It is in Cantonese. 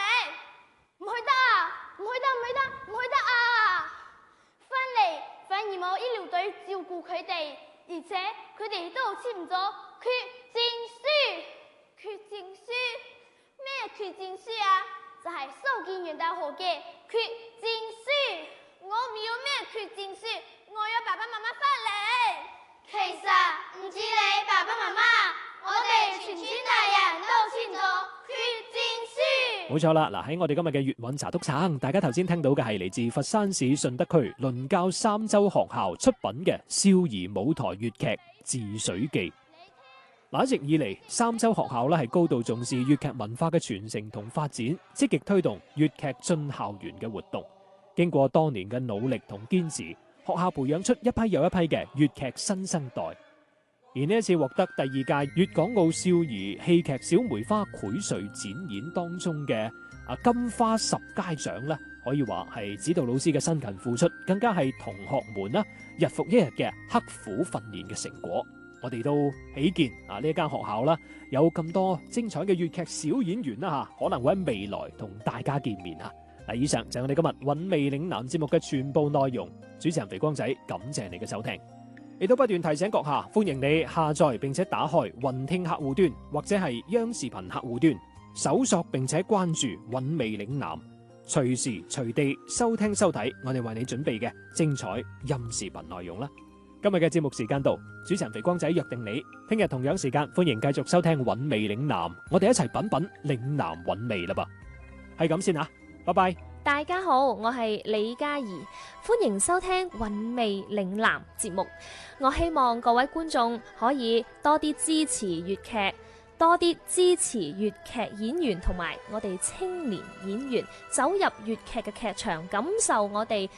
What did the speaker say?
唔去得啊！唔去得，唔去得，唔去得啊！翻嚟反而冇醫療隊照顧佢哋，而且佢哋都簽咗缺證書。缺證書？咩缺證書啊？就係蘇建元大學嘅缺證書。我唔要咩缺證書，我要爸爸媽媽翻嚟。其實唔止你爸爸媽媽，我哋全村大人都簽咗缺證書。 冇錯啦，嗱喺我哋今日嘅粵韻查督橙，大家頭先聽到嘅係嚟自佛山市順德區倫教三洲學校出品嘅少兒舞台粵劇《治水記》。嗱，一直以嚟，三洲學校咧係高度重視粵劇文化嘅傳承同發展，積極推動粵劇進校園嘅活動。經過多年嘅努力同堅持，學校培養出一批又一批嘅粵劇新生代。而呢一次獲得第二屆粵港澳少兒戲劇小梅花薈萃展演當中嘅金花十佳獎咧，可以話係指導老師嘅辛勤付出，更加係同學們啦日復一日嘅刻苦訓練嘅成果。我哋都喜見呢一間學校啦，有咁多精彩嘅粵劇小演員啦吓，可能會喺未來同大家見面啊！嗱，以上就係我哋今日韻味嶺南節目嘅全部內容。主持人肥光仔，感謝你嘅收聽。亦都不斷提醒閣下，歡迎你下載並且打開雲聽客戶端或者係央視頻客戶端，搜索並且關注韻味嶺南，隨時隨地收聽收睇我哋為你準備嘅精彩音視頻內容啦。今日嘅節目時間到，主持人肥光仔約定你，聽日同樣時間歡迎繼續收聽韻味嶺南，我哋一齊品品嶺南韻味啦噃，係咁先吓，拜拜。 大家好，我係李嘉怡，歡迎收聽韻味嶺南節目。我希望各位觀眾可以多啲支持粵劇，多啲支持粵劇演員同埋我哋青年演員，走入粵劇嘅劇場，感受我哋